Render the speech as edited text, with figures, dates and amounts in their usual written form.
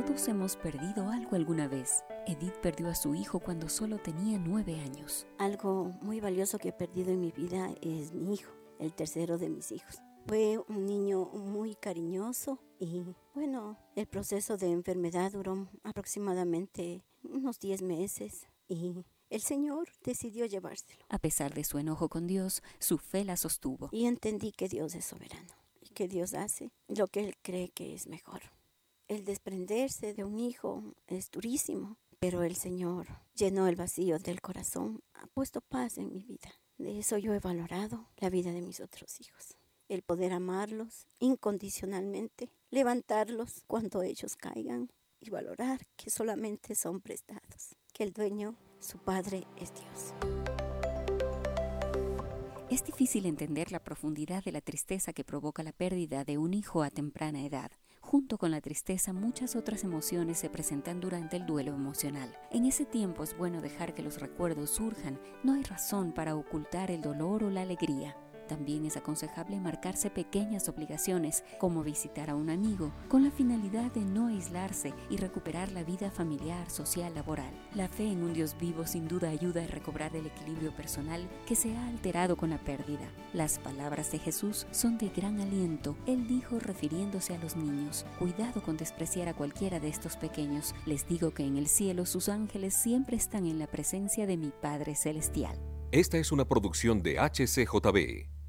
Todos hemos perdido algo alguna vez. Edith perdió a su hijo cuando solo tenía 9 años. Algo muy valioso que he perdido en mi vida es mi hijo, el tercero de mis hijos. Fue un niño muy cariñoso y el proceso de enfermedad duró aproximadamente unos 10 meses y el Señor decidió llevárselo. A pesar de su enojo con Dios, su fe la sostuvo. Y entendí que Dios es soberano y que Dios hace lo que Él cree que es mejor. El desprenderse de un hijo es durísimo, pero el Señor llenó el vacío del corazón, ha puesto paz en mi vida. De eso yo he valorado la vida de mis otros hijos. El poder amarlos incondicionalmente, levantarlos cuando ellos caigan y valorar que solamente son prestados, que el dueño, su Padre, es Dios. Es difícil entender la profundidad de la tristeza que provoca la pérdida de un hijo a temprana edad. Junto con la tristeza, muchas otras emociones se presentan durante el duelo emocional. En ese tiempo es bueno dejar que los recuerdos surjan. No hay razón para ocultar el dolor o la alegría. También es aconsejable marcarse pequeñas obligaciones, como visitar a un amigo, con la finalidad de no aislarse y recuperar la vida familiar, social, laboral. La fe en un Dios vivo sin duda ayuda a recobrar el equilibrio personal que se ha alterado con la pérdida. Las palabras de Jesús son de gran aliento. Él dijo, refiriéndose a los niños: cuidado con despreciar a cualquiera de estos pequeños. Les digo que en el cielo sus ángeles siempre están en la presencia de mi Padre Celestial. Esta es una producción de HCJB.